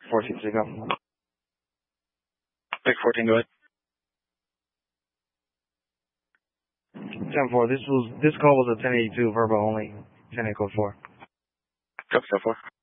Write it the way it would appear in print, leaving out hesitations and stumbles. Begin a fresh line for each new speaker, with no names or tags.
14 to go.
Big 14, go ahead.
10-4, this call was a 1082 verbal only. 10 code 4.
Copy, 10-4.